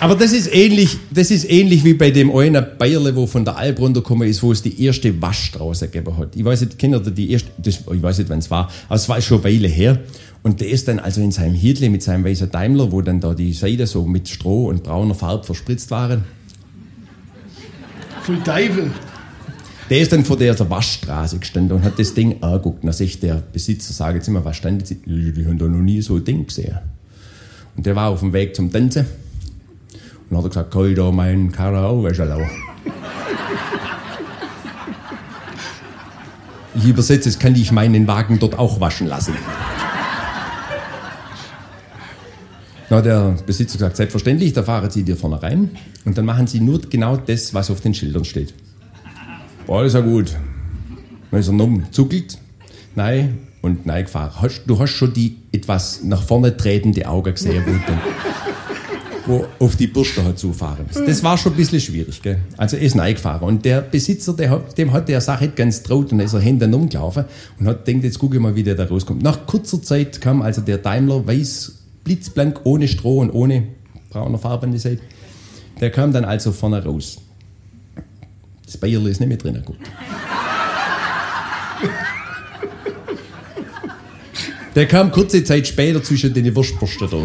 Aber das ist ähnlich wie bei dem einen Bayerle, wo von der Alp runtergekommen ist, wo es die erste Waschstraße gegeben hat. Ich weiß nicht, kennt ihr die erste, ich weiß nicht, wann es war, aber es war schon eine Weile her. Und der ist dann also in seinem Hirtle mit seinem weißen Daimler, wo dann da die Seiten so mit Stroh und brauner Farbe verspritzt waren. Voll Teufel. Der ist dann vor der Waschstraße gestanden und hat das Ding angeguckt. Dann sagt der Besitzer, sag jetzt immer, was stand jetzt? Die haben da noch nie so ein Ding gesehen. Und der war auf dem Weg zum Tanzen. Und hat er gesagt, kann ich da meinen Karaoke lau? Ich übersetze, es kann ich meinen Wagen dort auch waschen lassen. Dann hat der Besitzer gesagt, selbstverständlich, da fahren Sie dir vorne rein und dann machen Sie nur genau das, was auf den Schildern steht. Boah, ist ja gut. Dann ist er noch zuckelt, nein und nein gefahren. Du hast schon die etwas nach vorne tretende Augen gesehen, wo auf die Bürste hat zufahren. Das war schon ein bisschen schwierig, gell? Also er ist reingefahren und der Besitzer, dem hat der Sache nicht ganz traut und dann ist er hinten umgelaufen und hat gedacht, jetzt gucke ich mal, wie der da rauskommt. Nach kurzer Zeit kam also der Daimler weiß, blitzblank, ohne Stroh und ohne brauner Farbe an die Seite. Der kam dann also vorne raus. Das Bayerle ist nicht mehr drin, gut. Der kam kurze Zeit später zwischen den Wurstbürsten durch.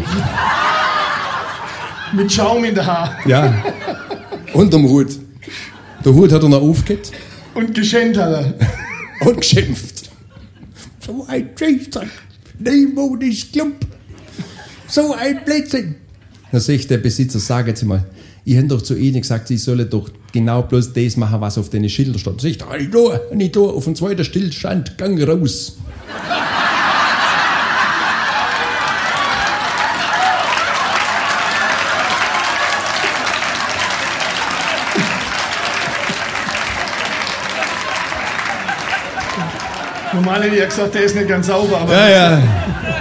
Mit Schaum in der Haar. Ja, unterm Hut. Der Hut hat er noch aufgehört. Und geschenkt hat er. Und geschimpft. So ein Scheißdreck. Neumodisch Klump. So ein Blödsinn. Dann sagt der Besitzer, sag jetzt mal, ich habe doch zu Ihnen gesagt, Sie sollen doch genau bloß das machen, was auf den Schildern steht. Sagt er, nicht da, auf dem zweiten Stillstand, gang raus. Normal hätte ich ja gesagt, der ist nicht ganz sauber, aber... Ja.